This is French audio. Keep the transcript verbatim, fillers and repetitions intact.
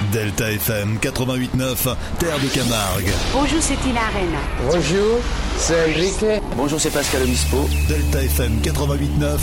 Delta F M quatre-vingt-huit neuf, Terre de Camargue. Bonjour, c'est Tina Arena. Bonjour, c'est Enrique. Bonjour, c'est Pascal Obispo. Delta F M quatre-vingt-huit neuf.